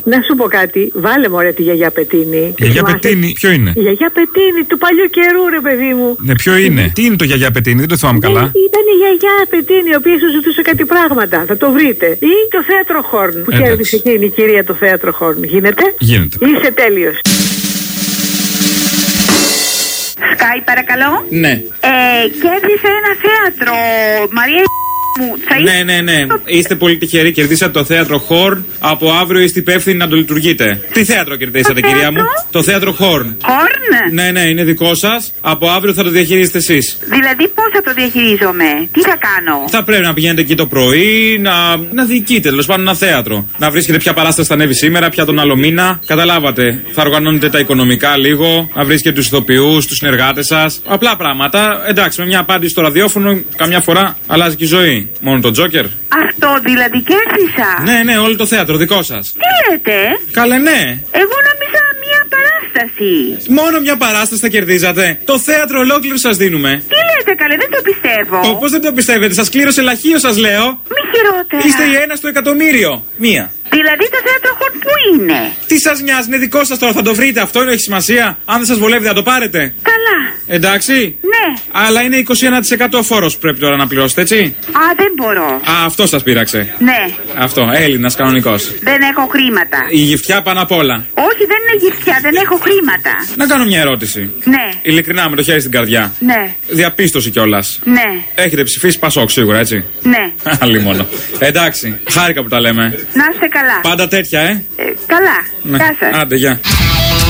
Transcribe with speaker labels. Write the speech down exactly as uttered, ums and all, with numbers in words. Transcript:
Speaker 1: Να σου πω κάτι, βάλε μωρέ τη γιαγιά Πετίνη.
Speaker 2: Η γιαγιά Πετίνη, ποιο είναι?
Speaker 1: Η γιαγιά Πετίνη του παλιού καιρού, ρε παιδί μου.
Speaker 2: Ναι, ποιο είναι? Τι είναι το γιαγιά Πετίνη, δεν το θυμάμαι καλά.
Speaker 1: Ήταν η γιαγιά Πετίνη, η οποία σου ζητούσε κάτι πράγματα. Θα το βρείτε. Ή το θέατρο Χόρν που κέρδισε εκείνη η κυρία το θέατρο Χόρν. Γίνεται?
Speaker 2: Γίνεται.
Speaker 1: Είσαι τέλειος.
Speaker 3: Σκάι, παρακαλώ.
Speaker 4: Ναι.
Speaker 3: Ε, κέρδισε ένα θέατρο, Μαρία μου. Θα
Speaker 4: ναι, ναι, ναι. Το... Είστε πολύ τυχεροί. Κερδίσατε το θέατρο Χόρν. Από αύριο είστε υπεύθυνοι να το λειτουργείτε. Τι θέατρο κερδίσατε,
Speaker 3: το
Speaker 4: κυρία
Speaker 3: θέατρο?
Speaker 4: μου? Το θέατρο Χόρν.
Speaker 3: Χόρν?
Speaker 4: Ναι, ναι, είναι δικό σας. Από αύριο θα το διαχειρίζετε εσείς.
Speaker 3: Δηλαδή, πώς θα το διαχειρίζομαι? Τι θα κάνω?
Speaker 4: Θα πρέπει να πηγαίνετε εκεί το πρωί, να, να διοικείτε τέλος πάντων ένα θέατρο. Να βρίσκετε ποια παράσταση θα ανέβει σήμερα, ποια τον άλλο μήνα. Καταλάβατε. Θα οργανώνετε τα οικονομικά λίγο, να βρίσκετε τους ηθοποιούς, τους συνεργάτες σας. Απλά πράγματα. Εντάξει, με μια απάντηση στο ραδιόφωνο, καμιά φορά αλλάζει και η ζωή. Μόνο το Τζόκερ.
Speaker 3: Αυτό δηλαδή κέρδισα.
Speaker 4: Ναι, ναι, όλο το θέατρο δικό σας.
Speaker 3: Τι λέτε?
Speaker 4: Καλέ, ναι.
Speaker 3: Εγώ νόμιζα μια παράσταση.
Speaker 4: Μόνο μια παράσταση θα κερδίζατε. Το θέατρο ολόκληρο σας δίνουμε.
Speaker 3: Τι λέτε, καλέ, δεν το πιστεύω.
Speaker 4: Πώς δεν το πιστεύετε? Σας κλήρωσε λαχείο, σας λέω.
Speaker 3: Μη χειρότερα.
Speaker 4: Είστε η ένα στο εκατομμύριο. Μία.
Speaker 3: Δηλαδή το θέατρο Χόρν που είναι?
Speaker 4: Τι σας νοιάζει, είναι δικό σας τώρα, θα το βρείτε. Αυτό έχει σημασία. Αν δεν σας βολεύει, θα το πάρετε.
Speaker 3: Καλά.
Speaker 4: Εντάξει.
Speaker 3: Ναι.
Speaker 4: Αλλά είναι είκοσι ένα τοις εκατό φόρος που πρέπει τώρα να πληρώσετε, έτσι.
Speaker 3: Α, δεν μπορώ.
Speaker 4: Α, αυτό σας πείραξε.
Speaker 3: Ναι.
Speaker 4: Αυτό, Έλληνας κανονικός.
Speaker 3: Δεν έχω χρήματα.
Speaker 4: Η γυφτιά πάνω απ' όλα.
Speaker 3: Όχι, δεν είναι γυφτιά, δεν έχω χρήματα.
Speaker 4: Να κάνω μια ερώτηση.
Speaker 3: Ναι.
Speaker 4: Ειλικρινά, με το χέρι στην καρδιά.
Speaker 3: Ναι.
Speaker 4: Διαπίστωση κιόλας.
Speaker 3: Ναι.
Speaker 4: Έχετε ψηφίσει Πασόκ σίγουρα, έτσι.
Speaker 3: Ναι.
Speaker 4: Άλλη μόνο. Εντάξει, χάρηκα που τα λέμε.
Speaker 3: Να είστε καλά.
Speaker 4: Πάντα τέτοια, ε.
Speaker 3: ε καλά.
Speaker 4: Ναι.
Speaker 3: Γεια σας.
Speaker 4: Άντε, γεια.